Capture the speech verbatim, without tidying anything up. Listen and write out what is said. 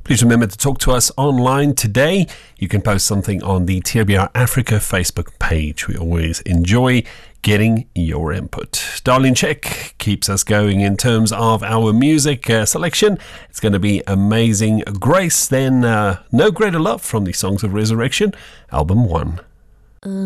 Please remember to talk to us online today. You can post something on the T R B R Africa Facebook page. We always enjoy getting your input. Darlene Zschech keeps us going in terms of our music uh, selection. It's going to be Amazing Grace, then uh, No Greater Love from the Songs of Resurrection, album one.